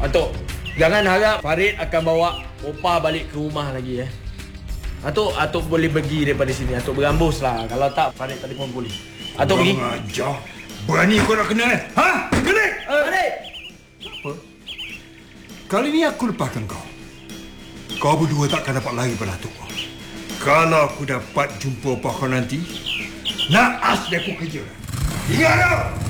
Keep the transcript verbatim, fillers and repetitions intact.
Atuk, jangan harap Farid akan bawa Opa balik ke rumah lagi eh. Atuk, Atuk boleh pergi daripada sini. Atuk berambus lah. Kalau tak, Farid telefon polis. Atuk pergi. Ajar. Berani kau nak kena eh? Ha? Kena? Uh, Farid! Apa? Kali ni aku lepaskan kau. Kau berdua takkan dapat lari pada Atuk kau. Kalau aku dapat jumpa Opa kau nanti, naas dia aku kerja. Ingat tak?